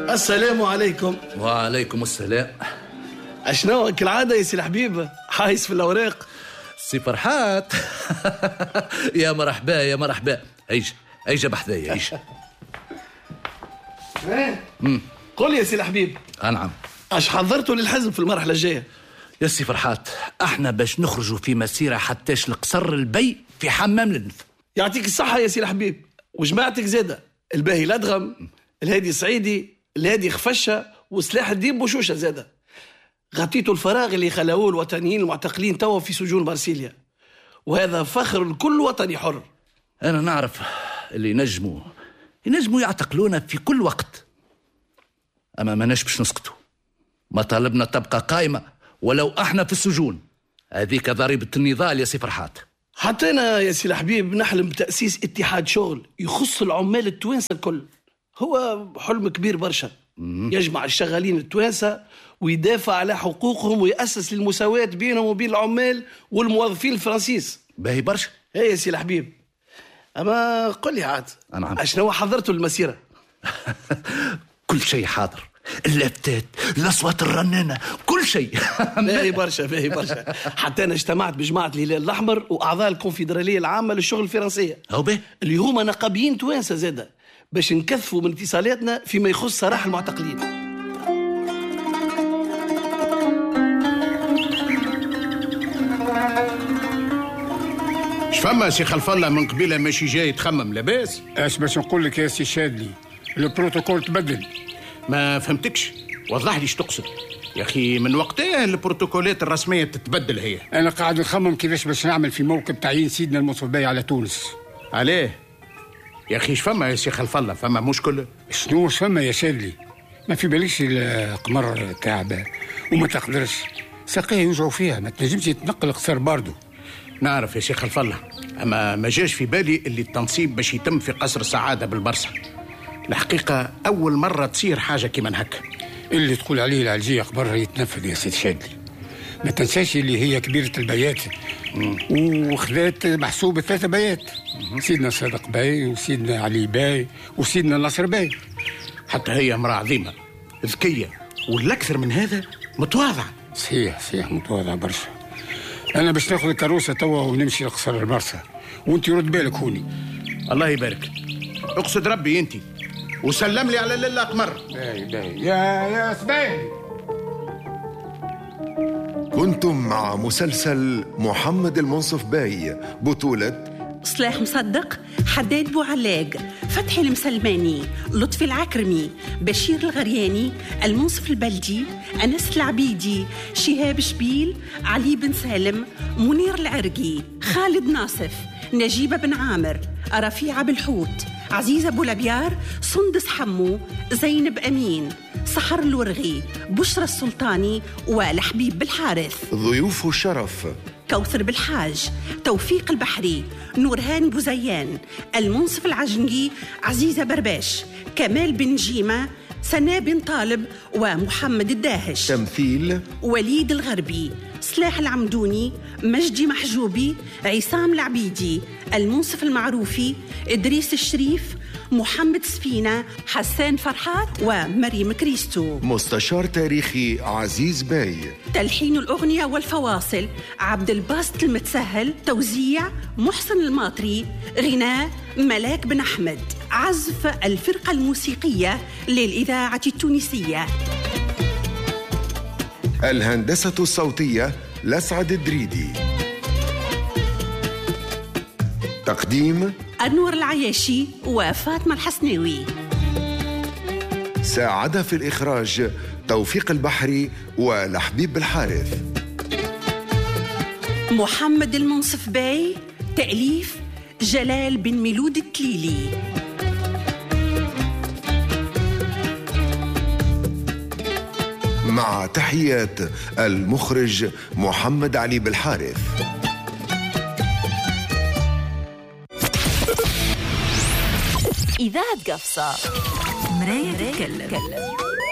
السلام عليكم. وعليكم السلام. اشنو كالعادة يا سي الحبيب، حايس في الأوراق؟ سي فرحات. يا مرحبا يا مرحبا. ايجا بحذايا ايجا. قل يا سي الحبيب. نعم. اش حضرتوا للحزب في المرحلة الجاية؟ يا سي فرحات، احنا باش نخرجوا في مسيرة حتىش لقصر البي في حمام النف. يعطيك الصحة يا سي الحبيب، وجماعتك زادة، الباهي الأدغم، الهادي السعيدي، الهادي خفشة، وسلاح الدين بوشوشة زادة. غطيتوا الفراغ اللي خلوه الوطنيين المعتقلين توا في سجون مارسيليا، وهذا فخر لكل وطني حر. انا نعرف اللي ينجموا يعتقلونا في كل وقت، اما ما باش نسكتوا. مطالبنا تبقى قائمة ولو احنا في السجون. هذيك ضريبة النضال يا سي فرحات. حتى أنا يا سي الحبيب نحلم بتأسيس اتحاد شغل يخص العمال التوانسة الكل. هو حلم كبير برشا، يجمع الشغالين التوانسة ويدافع على حقوقهم ويأسس للمساواة بينهم وبين العمال والموظفين الفرنسيس. باهي برشا. هي يا سي الحبيب، أما قل لي عاد، أشنو حضرتوا المسيرة؟ كل شيء حاضر، اللافتات، الأصوات الرنانة، كل شيء. باهي برشا. حتى أنا اجتمعت بجماعة الهلال الأحمر وأعضاء الكونفدرالية العامة للشغل الفرنسية، اللي هما نقابيين توانسة زادة، باش نكثفوا من اتصالاتنا فيما يخص سراح المعتقلين. شفما سي خلف الله من قبيله ماشي جاي تخمم لاباس؟ اش باش نقول لك يا سي شادلي، البروتوكول تبدل. ما فهمتكش، وضح لي ايش تقصد يا اخي. من وقتها البروتوكولات الرسميه تتبدل هي. انا قاعد نخمم كيفاش باش نعمل في موكب تعيين سيدنا المنصف باي على تونس. عليه يا اخي؟ شفما يا سي خلف الله، فما مشكل؟ شنو شفما يا شادلي؟ ما في باليش القمر تعبه وما تقدرش ساقيه يوجعوا فيها، ما تنجمش تنقل قصر باردو. نعرف يا شيخ خلف الله، اما ما جاش في بالي اللي التنصيب باش يتم في قصر السعاده بالبرصه. الحقيقه اول مره تصير حاجه كيما هكا. اللي تقول عليه العلجيه قبرها يتنفذ يا سيد شادلي. ما تنساش اللي هي كبيره البيات وخذات محسوب 3 بيات، سيدنا صادق باي وسيدنا علي باي وسيدنا ناصر باي. حتى هي امراه عظيمه ذكيه، والاكثر من هذا متواضعه. صحيح متواضعه برشا. أنا باش ناخذ الكروسة توا ونمشي لقصر البرصة، وانت رد بالك هوني. الله يبارك. اقصد ربي انت وسلم لي على لله قمر. باهي يا سباهي. كنتم مع مسلسل محمد المنصف باي، بطولة صلاح مصدق، حداد بوعلاق، فتحي المسلماني، لطفي العكرمي، بشير الغرياني، المنصف البلدي، أنس العبيدي، شهاب شبيل، علي بن سالم، منير العرقي، خالد ناصف، نجيبة بن عامر، رفيعة بالحوت، عزيزة بولابيار، سندس حمو، زينب أمين، سحر الورغي، بشرى السلطاني، والحبيب بالحارث. ضيوف الشرف: كوثر بالحاج، توفيق البحري، نورهان بوزيان، المنصف العجنقي، عزيزة برباش، كمال بن جيمة، سناء بن طالب، ومحمد الداهش. تمثيل: وليد الغربي، سلاح العمدوني، مجدي محجوبي، عصام العبيدي، المنصف المعروفي، إدريس الشريف، محمد سفينة، حسان فرحات، ومريم كريستو. مستشار تاريخي عزيز باي. تلحين الأغنية والفواصل عبد الباسط المتسهل، توزيع محسن الماطري، غناء ملاك بن أحمد، عزف الفرقة الموسيقية للإذاعة التونسية. الهندسة الصوتية لسعد الدريدي. تقديم أنور العياشي وفاطمة الحسناوي. ساعد في الإخراج توفيق البحري والحبيب بالحارث. محمد المنصف باي، تأليف جلال بن ميلود التليلي. مع تحيات المخرج محمد علي بالحارث. إذاعة قفصة، مراية تتكلم.